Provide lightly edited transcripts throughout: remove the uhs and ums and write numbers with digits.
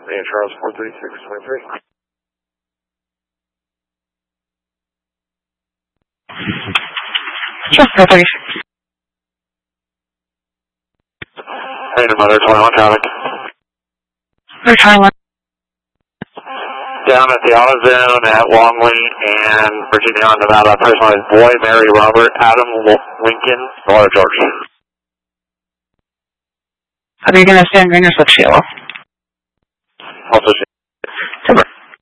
And Charles 43623. Sure, 436. Hey, Mother 21 traffic. Mother 21. Down at the AutoZone at Longley and Virginia on Nevada, personalized boy, Mary, Robert, Adam, Lincoln, Laura, George. Are you going to stay on green or switch yellow? Also, Timber.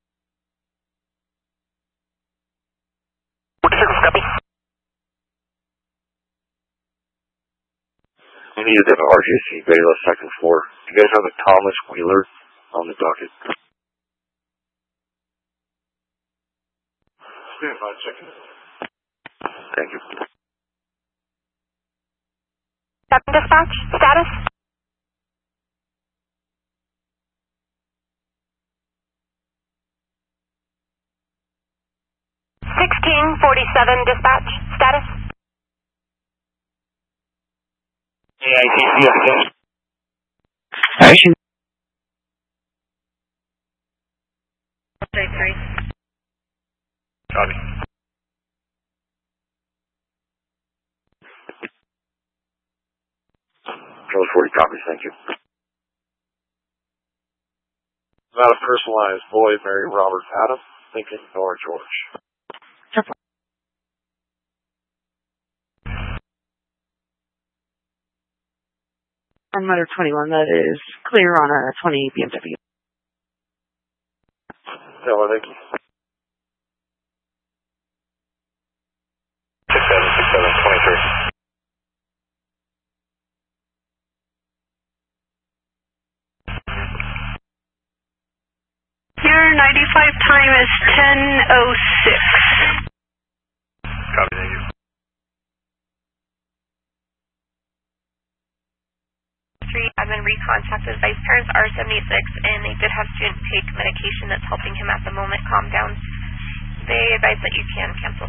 We need to get an RJC Bayless second floor. Do you guys have a Thomas Wheeler on the docket? Stand 5 seconds. Thank you. Dispatch, status? Dispatch, status? AITC, Sorry. J3. Copy. Charles 40 copies, thank you. Not a personalized boy, Mary, Robert, Adam, Lincoln, Nora, George. On Mother 21, that is clear on a 20 BMW. No, thank you. 6723. Your 95 time is 10:06. Copy, thank you. I've been recontacted. Vice parents are 76, and they did have student take medication that's helping him at the moment calm down. They advise that you can cancel.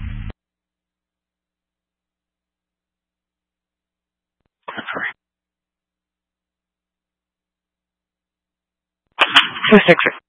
Sorry. 266.